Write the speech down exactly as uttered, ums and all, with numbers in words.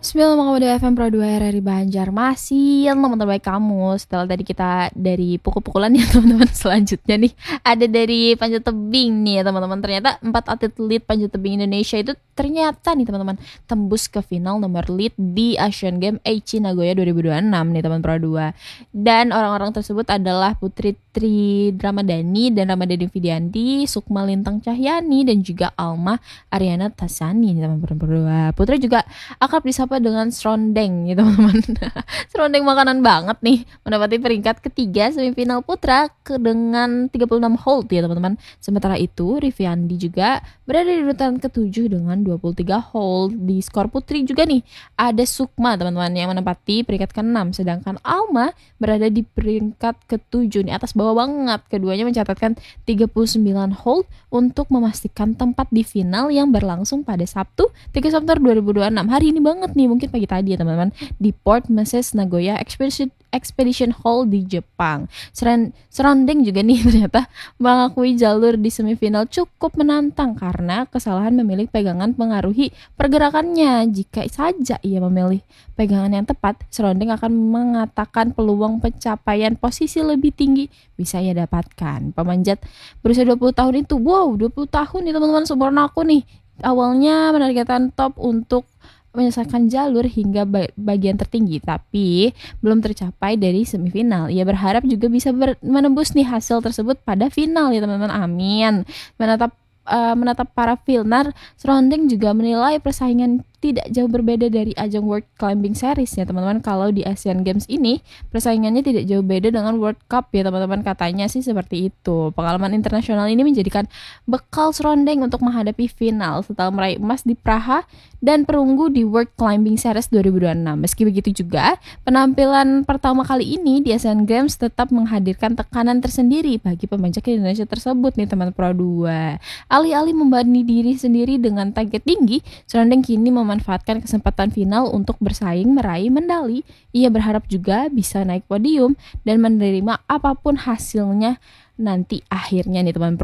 sembilan koma dua F M Pro dua R R I Banjarmasin, teman terbaik kamu. Setelah tadi kita dari pukul-pukulan ya teman-teman, selanjutnya nih ada dari panjat tebing nih ya teman-teman. Ternyata empat atlet lead panjat tebing Indonesia itu ternyata nih teman-teman tembus ke final nomor lead di Asian Games Aichi Nagoya dua ribu dua puluh enam nih teman Pro dua. Dan orang-orang tersebut adalah Putri Tri Ramadhani dan Ramadhani Vidianti, Sukma Lintang Cahyani, dan juga Alma Ariana Tasani nih teman Pro dua. Putri juga akrab disapa dengan serondeng ya teman-teman. Serondeng makanan banget nih, mendapati peringkat ketiga semifinal putra ke dengan tiga puluh enam hold ya teman-teman. Sementara itu Riviandi juga berada di urutan ketujuh dengan dua puluh tiga hold. Di skor putri juga nih ada Sukma teman-teman yang menempati peringkat keenam, sedangkan Alma berada di peringkat ketujuh nih, atas bawah banget. Keduanya mencatatkan tiga puluh sembilan hold untuk memastikan tempat di final yang berlangsung pada Sabtu tiga September dua ribu dua puluh enam. Hari ini banget nih, mungkin pagi tadi ya teman-teman, di Port Messages Nagoya Expedition Expedition Hall di Jepang. Seren, Serondeng juga nih ternyata mengakui jalur di semifinal cukup menantang karena kesalahan memilih pegangan mengaruhi pergerakannya. Jika saja ia memilih pegangan yang tepat, Serondeng akan mengatakan peluang pencapaian posisi lebih tinggi bisa ia dapatkan. Pemanjat berusia dua puluh tahun itu, wow, dua puluh tahun nih teman-teman, seumuran aku nih. Awalnya menargetkan top untuk menyelesaikan jalur hingga bagian tertinggi, tapi belum tercapai dari semifinal. Ia berharap juga bisa menembus nih hasil tersebut pada final ya teman-teman. Amin. Menatap uh, menatap para Vilnar, Serondeng juga menilai persaingan tidak jauh berbeda dari ajang World Climbing Series ya teman-teman. Kalau di Asian Games ini persaingannya tidak jauh beda dengan World Cup ya teman-teman, katanya sih seperti itu. Pengalaman internasional ini menjadikan bekal Serondeng untuk menghadapi final setelah meraih emas di Praha dan perunggu di World Climbing Series dua ribu dua puluh enam. Meski begitu juga, penampilan pertama kali ini di Asian Games tetap menghadirkan tekanan tersendiri bagi pemanjat Indonesia tersebut nih teman Pro dua. Alih-alih membebani diri sendiri dengan target tinggi, Serondeng kini mem memanfaatkan kesempatan final untuk bersaing meraih medali. Ia berharap juga bisa naik podium dan menerima apapun hasilnya nanti akhirnya nih teman.